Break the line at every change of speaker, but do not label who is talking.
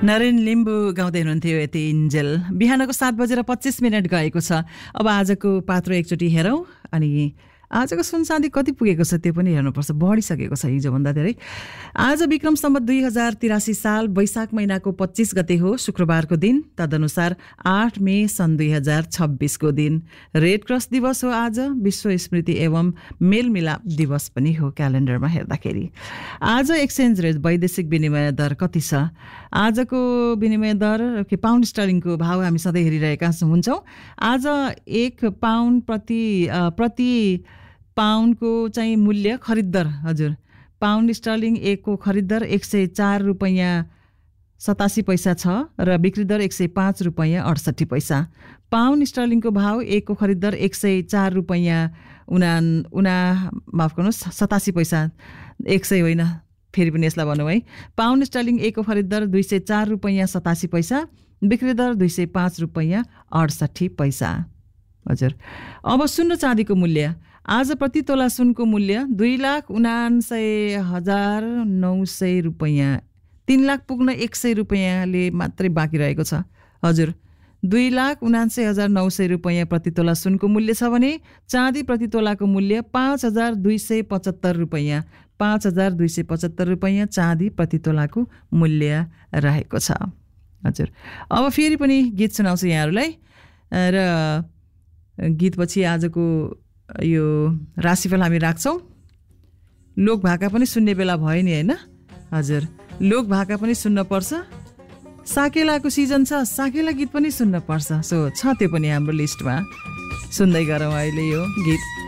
नरेन लिम्बू गाउँदै हुनुहुन्थ्यो यति इन्जेल। बिहानको 7:25 गएको छ। अब आजको पात्रो एकचोटि हेरौँ अनि आजको सुनचाँदी कति पुगेको छ त्यो पनि हेर्नुपर्छ। बढिसकेको छ हिजोभन्दा धेरै। आज विक्रम सम्वत 2083 साल वैशाख महिनाको 25 गते हो, शुक्रबारको दिन। तदनुसार 8 मे सन् 2026 को दिन। रेड क्रस दिवस हो आज। विश्व स्मृति एवं मेलमिलाप दिवस पनि हो क्यालेन्डरमा हेर्दाखेरि। आज एक्सचेन्ज रेट वैदेशिक विनिमय दर कति छ? आजको विनिमय दर पाउन्ड स्टर्लिङको भाव हामी सधैँ हेरिरहेका हुन्छौँ। आज 1 पाउन्ड प्रति पाउन्डको चाहिँ मूल्य खरिद दर, हजुर, पाउन्ड स्टर्लिङ 1 को खरिद दर 104 रुपैयाँ 87 पैसा छ र बिक्री दर 105 रुपैयाँ 68 पैसा। पाउन्ड स्टर्लिङको भाव 1 को खरिद दर 104 रुपैयाँ माफ गर्नुहोस् 87 पैसा, 100 होइन, फेरि पनि यसलाई भनौँ है। पाउन्ड स्टर्लिङ 1 को खरिद दर 204 रुपैयाँ 87 पैसा, बिक्री दर 205 रुपैयाँ 68 पैसा। हजुर, अब सुन र चाँदीको मूल्य। आज प्रति तोला सुनको मूल्य 2,79,900 रुपैयाँ, 3 लाख पुग्न 100 रुपैयाँले मात्रै बाँकी रहेको छ। हजुर, 2,79,900 रुपैयाँ प्रति तोला सुनको मूल्य छ भने चाँदी प्रति तोलाको मूल्य 5,275 रुपैयाँ, 5,275 रुपैयाँ चाँदी प्रति तोलाको मूल्य रहेको छ। हजुर, अब फेरि पनि गीत सुनाउँछु यहाँहरूलाई र गीतपछि आजको यो राशिफल हामी राख्छौँ। लोक भाका पनि सुन्ने बेला भयो नि, होइन? हजुर, लोक भाका पनि सुन्नुपर्छ। साकेलाको सिजन छ, साकेला गीत पनि सुन्नुपर्छ। सो छ त्यो पनि हाम्रो लिस्टमा। सुन्दै गरौँ अहिले यो गीत।